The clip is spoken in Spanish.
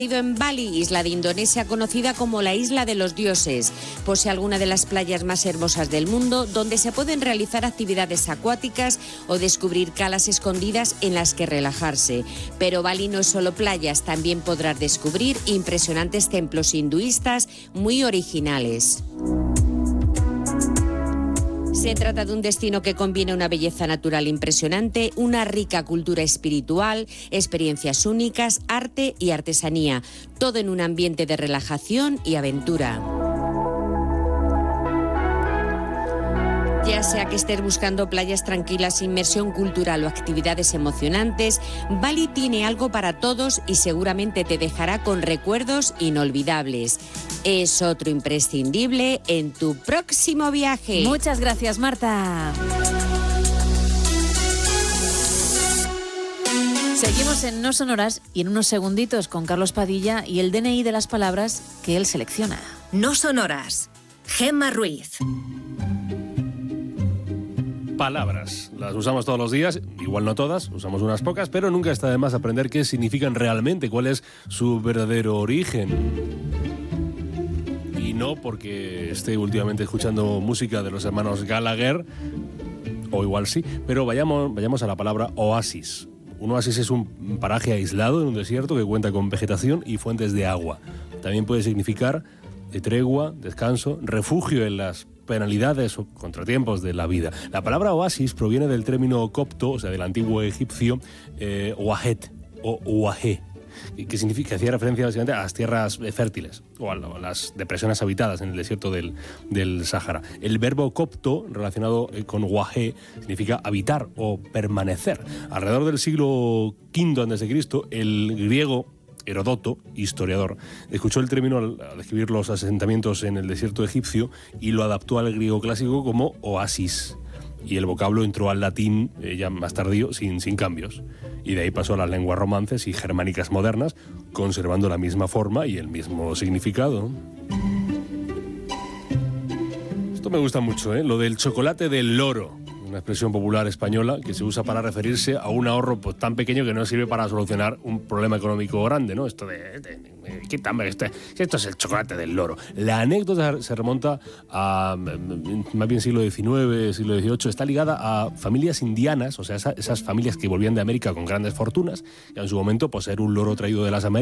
En Bali, isla de Indonesia conocida como la Isla de los Dioses, posee alguna de las playas más hermosas del mundo, donde se pueden realizar actividades acuáticas o descubrir calas escondidas en las que relajarse. Pero Bali no es solo playas, también podrás descubrir impresionantes templos hinduistas muy originales. Se trata de un destino que combina una belleza natural impresionante, una rica cultura espiritual, experiencias únicas, arte y artesanía, todo en un ambiente de relajación y aventura. Ya sea que estés buscando playas tranquilas, inmersión cultural o actividades emocionantes, Bali tiene algo para todos y seguramente te dejará con recuerdos inolvidables. Es otro imprescindible en tu próximo viaje. Muchas gracias, Marta. Seguimos en No Sonoras y en unos segunditos con Carlos Padilla y el DNI de las palabras que él selecciona. No Sonoras. Gemma Ruiz. Palabras. Las usamos todos los días, igual no todas, usamos unas pocas, pero nunca está de más aprender qué significan realmente, cuál es su verdadero origen. Y no porque esté últimamente escuchando música de los hermanos Gallagher, o igual sí, pero vayamos a la palabra oasis. Un oasis es un paraje aislado en un desierto que cuenta con vegetación y fuentes de agua. También puede significar tregua, descanso, refugio en las penalidades o contratiempos de la vida. La palabra oasis proviene del término copto, o sea, del antiguo egipcio, wahet o uahe, que significa, hacía referencia básicamente a las tierras fértiles o a las depresiones habitadas en el desierto del Sáhara. El verbo copto, relacionado con wahe, significa habitar o permanecer. Alrededor del siglo V a.C., el griego Heródoto, historiador, escuchó el término al describir los asentamientos en el desierto egipcio y lo adaptó al griego clásico como oasis. Y el vocablo entró al latín ya más tardío sin cambios. Y de ahí pasó a las lenguas romances y germánicas modernas, conservando la misma forma y el mismo significado. Esto me gusta mucho, lo del chocolate del loro. Una expresión popular española que se usa para referirse a un ahorro pues, tan pequeño que no sirve para solucionar un problema económico grande, ¿no? Esto quítame, esto es el chocolate del loro. La anécdota se remonta a más bien siglo XIX, siglo XVIII. Está ligada a familias indianas, o sea, esas familias que volvían de América con grandes fortunas, y en su momento poseer un loro traído de las Américas